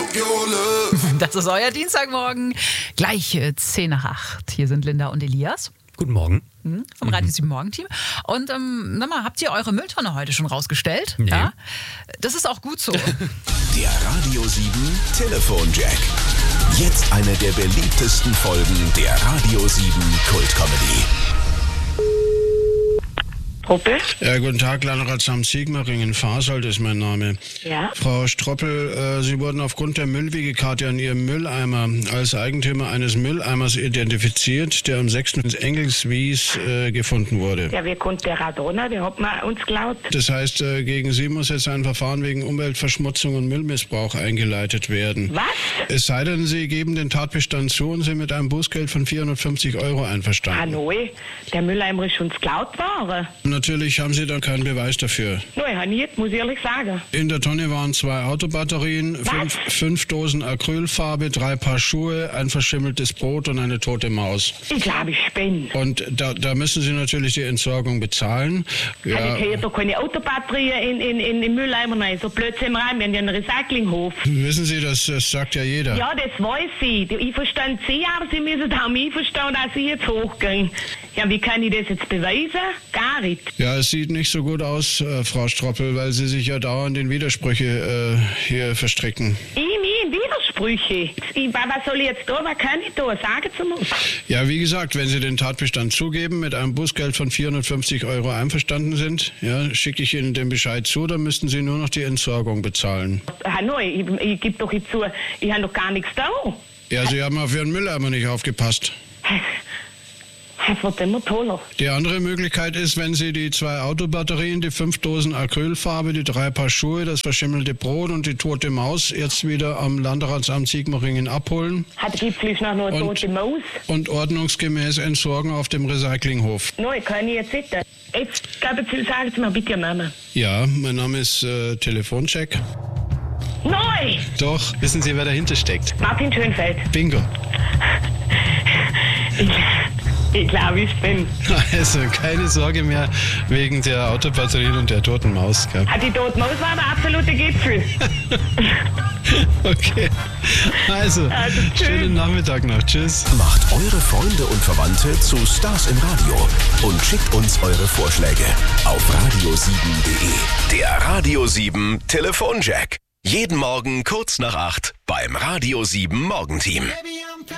Das ist euer Dienstagmorgen. Gleich 10 nach 8. Hier sind Linda und Elias. Guten Morgen. Vom Radio 7 Morgenteam. Und sag mal, habt ihr eure Mülltonne heute schon rausgestellt? Nee. Ja? Das ist auch gut so. Der Radio 7 Telefonjack. Jetzt eine der beliebtesten Folgen der Radio 7 Kultcomedy. Gruppe? Ja, guten Tag, Landratsamt am Sigmaringen, Fasold ist mein Name. Ja. Frau Stroppel, Sie wurden aufgrund der Müllwegekarte an Ihrem Mülleimer als Eigentümer eines Mülleimers identifiziert, der am 6. in Engelswies gefunden wurde. Ja, wir konnten der Radona, der hat man uns geklaut. Das heißt, gegen Sie muss jetzt ein Verfahren wegen Umweltverschmutzung und Müllmissbrauch eingeleitet werden. Was? Es sei denn, Sie geben den Tatbestand zu und sind mit einem Bußgeld von 450 € einverstanden. Hanoi, der Mülleimer ist uns geklaut worden. Natürlich haben Sie da keinen Beweis dafür. Nein, habe ich nicht, muss ich ehrlich sagen. In der Tonne waren 2 Autobatterien, Was? 5 Dosen Acrylfarbe, 3 Paar Schuhe, ein verschimmeltes Brot und eine tote Maus. Ich glaube, ich spinne. Und da müssen Sie natürlich die Entsorgung bezahlen. Ja. Ich kann doch keine Autobatterien in den Mülleimer rein. So blöd sind wir rein, wir haben ja einen Recyclinghof. Wissen Sie, das sagt ja jeder. Ja, das weiß ich. Ich verstand Sie, aber Sie müssen auch mich verstehen, dass Sie jetzt hochgehen. Ja, wie kann ich das jetzt beweisen? Gar nicht. Ja, es sieht nicht so gut aus, Frau Stroppel, weil Sie sich ja dauernd in Widersprüche hier verstricken. Ich in Widersprüche. Was soll ich jetzt tun? Was kann ich tun? Sagen Sie mir. Ja, wie gesagt, wenn Sie den Tatbestand zugeben, mit einem Bußgeld von 450 € einverstanden sind, ja, schicke ich Ihnen den Bescheid zu, dann müssten Sie nur noch die Entsorgung bezahlen. Hanoi, ich gebe doch jetzt zu, ich habe noch gar nichts da. Ja, Sie haben auf Ihren Mülleimer nicht aufgepasst. Das wird immer toller. Die andere Möglichkeit ist, wenn Sie die 2 Autobatterien, die 5 Dosen Acrylfarbe, die 3 Paar Schuhe, das verschimmelte Brot und die tote Maus jetzt wieder am Landratsamt Sigmaringen abholen Hat Gipfel ist noch eine tote Maus? und ordnungsgemäß entsorgen auf dem Recyclinghof. Nein, kann ich jetzt nicht. Jetzt sagen Sie mir bitte, Mama. Ja, mein Name ist Telefoncheck. Nein! Doch, wissen Sie, wer dahinter steckt? Martin Schönfeld. Bingo. Ich glaube, ich bin. Also, keine Sorge mehr wegen der Autobatterien und der toten Maus. Gell? Die tote Maus war der absolute Gipfel. Okay. Also tschüss. schönen Nachmittag noch. Tschüss. Macht eure Freunde und Verwandte zu Stars im Radio und schickt uns eure Vorschläge auf radio7.de. Der Radio 7 Telefonjack. Jeden Morgen kurz nach 8 beim Radio 7 Morgenteam.